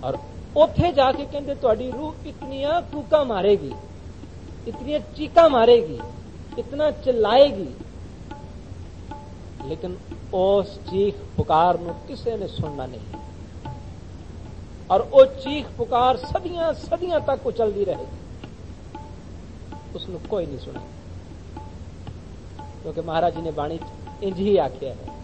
और ਉੱਥੇ ਜਾ ਕੇ ਕਹਿੰਦੇ ਤੁਹਾਡੀ रूह इतनियां कूका मारेगी, इतनी चीका मारेगी, इतना चिल्लाएगी, लेकिन उस चीख पुकार ਨੂੰ ਕਿਸੇ ਨੇ ਸੁਣਨਾ नहीं। और वो चीख पुकार सदियां सदियां तक उछलती रहेगी, उसਨੂੰ कोई नहीं सुने, क्योंकि महाराज जी ने बाणी इंज ही आख्या है,